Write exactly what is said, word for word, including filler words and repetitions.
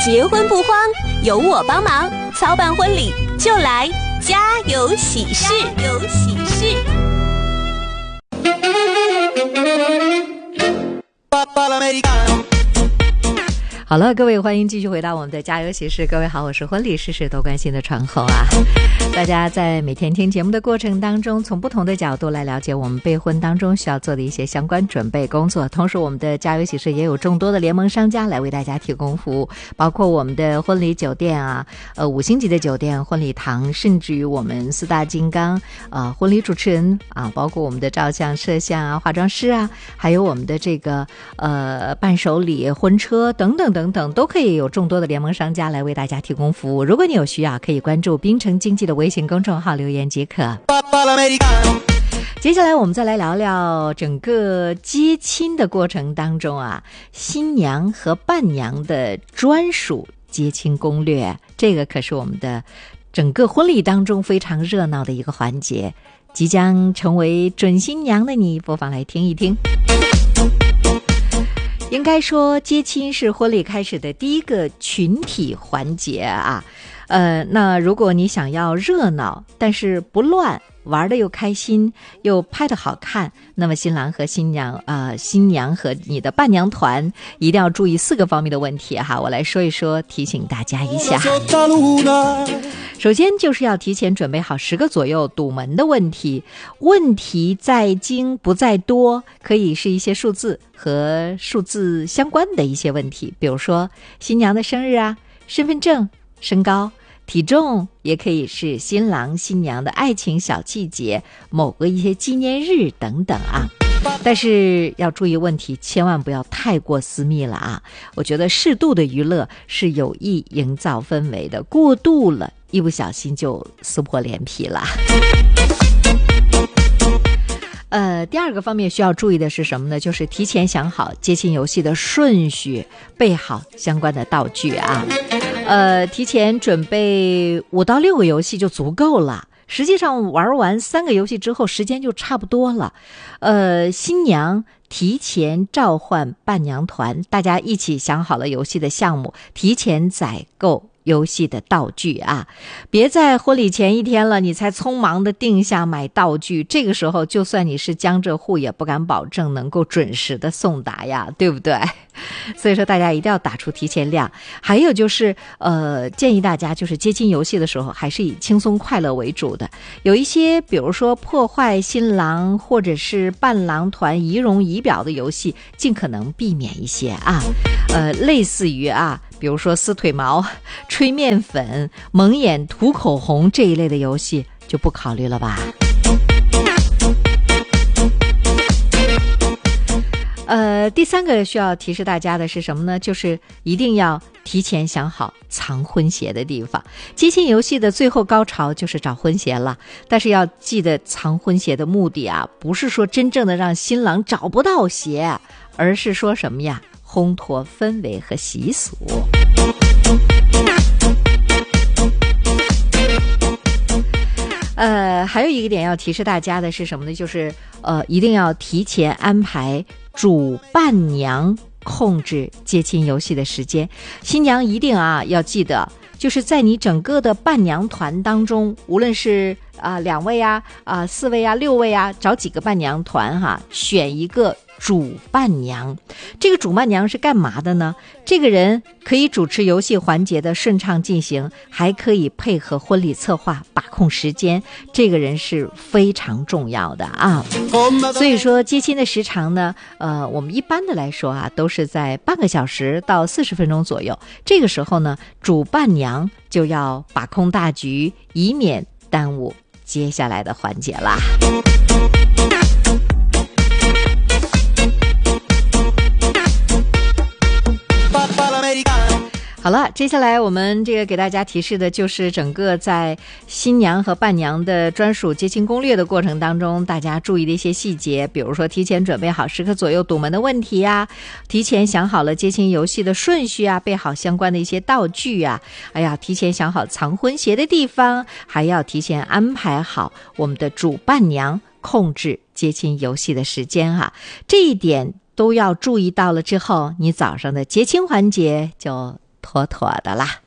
结婚不慌，有我帮忙，操办婚礼就来家有喜事。家有喜事。 好了，各位欢迎继续回到我们的家有喜事。各位好，我是婚礼事事都关心的传后啊。大家在每天听节目的过程当中，从不同的角度来了解我们备婚当中需要做的一些相关准备工作。同时我们的家有喜事也有众多的联盟商家来为大家提供服务，包括我们的婚礼酒店啊，呃五星级的酒店、婚礼堂，甚至于我们四大金刚呃婚礼主持人啊，包括我们的照相、摄像啊、化妆师啊，还有我们的这个呃伴手礼、婚车等等等等，都可以有众多的联盟商家来为大家提供服务。如果你有需要，可以关注滨城经济的微信公众号留言即可。接下来我们再来聊聊整个接亲的过程当中啊，新娘和伴娘的专属接亲攻略，这个可是我们的整个婚礼当中非常热闹的一个环节。即将成为准新娘的你，不妨来听一听。应该说接亲是婚礼开始的第一个群体环节啊，呃，那如果你想要热闹但是不乱，玩的又开心又拍的好看，那么新郎和新娘呃，新娘和你的伴娘团一定要注意四个方面的问题哈，我来说一说，提醒大家一下。首先就是要提前准备好十个左右堵门的问题，问题在精不在多，可以是一些数字和数字相关的一些问题，比如说新娘的生日啊、身份证、身高、体重，也可以是新郎新娘的爱情小细节，某个一些纪念日等等啊。但是要注意问题千万不要太过私密了啊，我觉得适度的娱乐是有意营造氛围的，过度了一不小心就撕破脸皮了。呃，第二个方面需要注意的是什么呢？就是提前想好接亲游戏的顺序，备好相关的道具啊。呃，提前准备五到六个游戏就足够了。实际上玩完三个游戏之后，时间就差不多了。呃，新娘提前召唤伴娘团，大家一起想好了游戏的项目，提前载购游戏的道具啊，别在婚礼前一天了你才匆忙的定下买道具，这个时候就算你是江浙沪也不敢保证能够准时的送达呀，对不对？所以说大家一定要打出提前量。还有就是呃，建议大家就是接亲游戏的时候还是以轻松快乐为主的，有一些比如说破坏新郎或者是伴郎团仪容仪表的游戏尽可能避免一些啊，呃，类似于啊比如说撕腿毛、吹面粉、蒙眼、涂口红这一类的游戏就不考虑了吧。呃，第三个需要提示大家的是什么呢？就是一定要提前想好藏婚鞋的地方。接亲游戏的最后高潮就是找婚鞋了，但是要记得藏婚鞋的目的啊，不是说真正的让新郎找不到鞋，而是说什么呀？烘托氛围和习俗。呃，还有一个点要提示大家的是什么呢？就是呃，一定要提前安排主伴娘控制接亲游戏的时间。新娘一定啊要记得，就是在你整个的伴娘团当中，无论是啊、呃、两位啊啊、呃、四位啊六位啊，找几个伴娘团哈，选一个主伴娘。这个主伴娘是干嘛的呢？这个人可以主持游戏环节的顺畅进行，还可以配合婚礼策划把控时间，这个人是非常重要的啊。所以说接亲的时长呢，呃，我们一般的来说啊，都是在半个小时到四十分钟左右。这个时候呢，主伴娘就要把控大局，以免耽误接下来的环节啦。好了，接下来我们这个给大家提示的就是整个在新娘和伴娘的专属接亲攻略的过程当中，大家注意的一些细节，比如说提前准备好十个左右堵门的问题啊，提前想好了接亲游戏的顺序啊，备好相关的一些道具啊，哎呀，提前想好藏婚鞋的地方，还要提前安排好我们的主伴娘控制接亲游戏的时间啊，这一点都要注意到了之后，你早上的接亲环节就妥妥的啦。